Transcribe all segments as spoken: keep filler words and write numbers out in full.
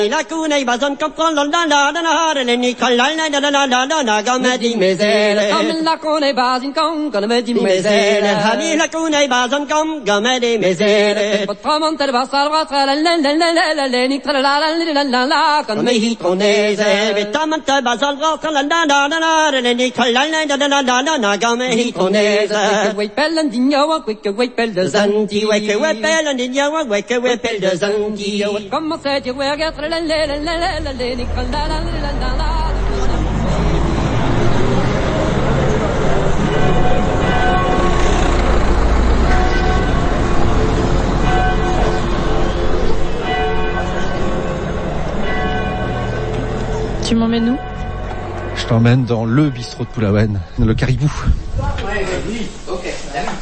La cunei bazon comprend la la la la la ni kala la la la la la la game di mesele come la cunei bazon com game di mesele hani la cunei bazon com game di mesele potramante le basal ratra la la la la la la ni kala la la la la la come hi conese vetamante basal ratra la la la la la ni kala la la la la la la game hi conese we pellen di nyawa we we pel de zanti we que we pellen di nyawa we que we pel de zanti come se ti we get la la la la la la ni kala la la la la. Tu m'emmènes où? Je t'emmène dans le bistrot de Pulawen, le Caribou. Ouais, oui, ok, d'accord.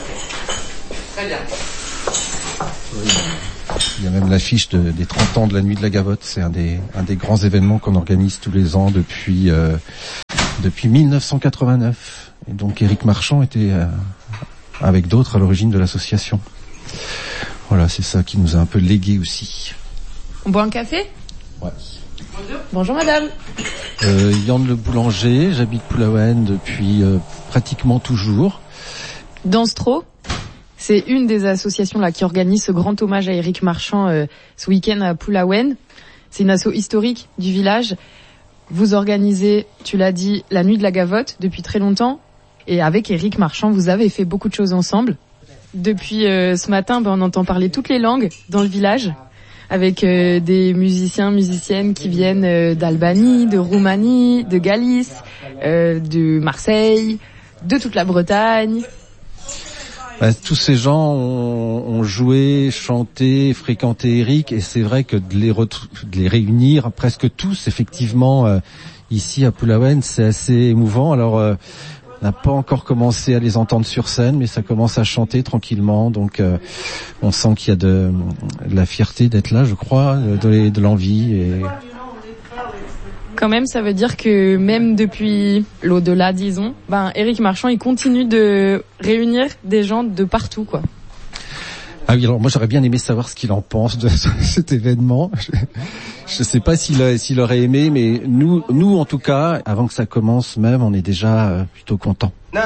Très bien. Oui. Il y a même l'affiche de, des trente ans de la Nuit de la Gavotte. C'est un des, un des grands événements qu'on organise tous les ans depuis, euh, depuis mille neuf cent quatre-vingt-neuf. Et donc Éric Marchand était euh, avec d'autres à l'origine de l'association. Voilà, c'est ça qui nous a un peu légué aussi. On boit un café? Ouais. Bonjour. Bonjour madame. Euh, Yann le boulanger, j'habite Pulawen depuis euh, pratiquement toujours. Danstro, c'est une des associations là qui organise ce grand hommage à Éric Marchand euh, ce week-end à Pulawen. C'est une asso historique du village. Vous organisez, tu l'as dit, la Nuit de la Gavotte depuis très longtemps. Et avec Éric Marchand, vous avez fait beaucoup de choses ensemble. Depuis euh, ce matin, ben, on entend parler toutes les langues dans le village, avec euh, des musiciens, musiciennes qui viennent euh, d'Albanie, de Roumanie, de Galice, euh, de Marseille, de toute la Bretagne. Bah, tous ces gens ont, ont joué, chanté, fréquenté Éric, et c'est vrai que de les, ret- de les réunir presque tous, effectivement, euh, ici à Pulawen, c'est assez émouvant. Alors, euh, on n'a pas encore commencé à les entendre sur scène, mais ça commence à chanter tranquillement, donc euh, on sent qu'il y a de, de la fierté d'être là, je crois, de, de l'envie. Et... Quand même, ça veut dire que même depuis l'au-delà, disons, ben Éric Marchand, il continue de réunir des gens de partout, quoi. Ah oui, alors moi j'aurais bien aimé savoir ce qu'il en pense de cet événement. Je ne sais pas s'il, a, s'il aurait aimé, mais nous, nous en tout cas, avant que ça commence même, on est déjà plutôt contents.